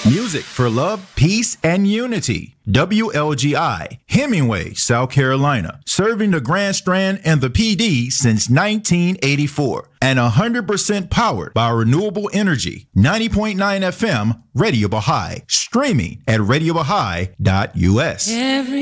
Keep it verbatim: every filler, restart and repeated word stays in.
Music for love, peace, and unity. W L G I, Hemingway, South Carolina. Serving the Grand Strand and the P D since nineteen eighty-four. And one hundred percent powered by renewable energy. ninety point nine F M, Radio Baha'i. Streaming at radio baha'i dot u s. Every